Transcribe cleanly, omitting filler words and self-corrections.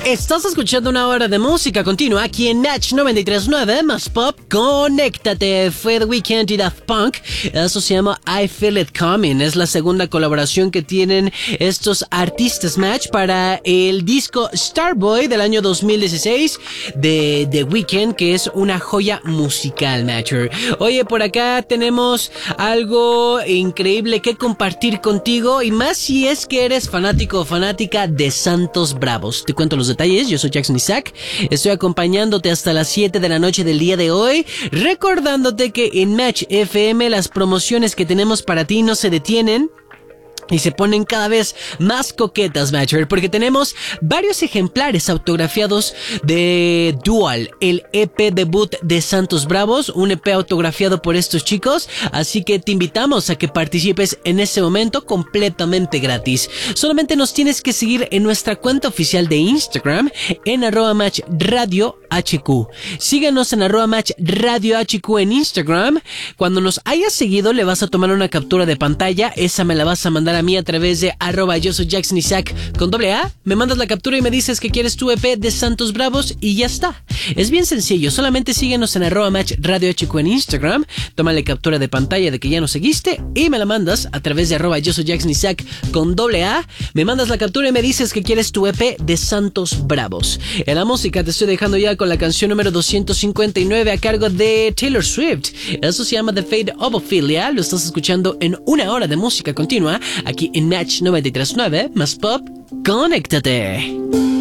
Estás escuchando una hora de música continua aquí en Match 93.9 más Pop. Conéctate. Fue The Weeknd y Daft Punk. Eso se llama I Feel It Coming. Es la segunda colaboración que tienen estos artistas Match para el disco Starboy del año 2016 de The Weeknd, que es una joya musical, Matcher. Oye, por acá tenemos algo increíble que compartir contigo, y más si es que eres fanático o fanática de Santos Bravos. Te cuento los detalles. Yo soy Jackson Isaac. Estoy acompañándote hasta las 7 de la noche del día de hoy, recordándote que en Match FM las promociones que tenemos para ti no se detienen y se ponen cada vez más coquetas, Matcher, porque tenemos varios ejemplares autografiados de Dual, el EP debut de Santos Bravos, un EP autografiado por estos chicos, así que te invitamos a que participes en ese momento completamente gratis. Solamente nos tienes que seguir en nuestra cuenta oficial de Instagram en @matchradiohq. Síguenos en @matchradiohq en Instagram. Cuando nos hayas seguido, le vas a tomar una captura de pantalla, esa me la vas a mandar a mí a través de @yo soy Jackson Isaac con ¡A! Me mandas la captura y me dices que quieres tu EP de Santos Bravos y ya está. Es bien sencillo, solamente síguenos en @matchradiohq en Instagram, tómale captura de pantalla de que ya nos seguiste y me la mandas a través de @yo soy Jackson Isaac con ¡A! Me mandas la captura y me dices que quieres tu EP de Santos Bravos. En la música te estoy dejando ya con la canción número 259 a cargo de Taylor Swift. Eso se llama The Fate of Ophelia. Lo estás escuchando en una hora de música continua aquí en Match 93.9 más Pop. Conéctate.